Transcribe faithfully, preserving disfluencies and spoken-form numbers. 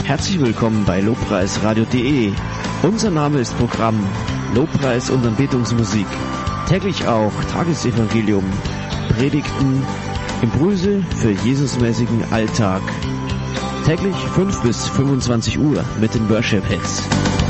Herzlich willkommen bei lobpreisradio punkt de. Unser Name ist Programm Lobpreis und Anbetungsmusik. Täglich auch Tagesevangelium, Predigten, Impulse für Jesusmäßigen Alltag. Täglich fünf bis fünfundzwanzig Uhr mit den Worship Hits.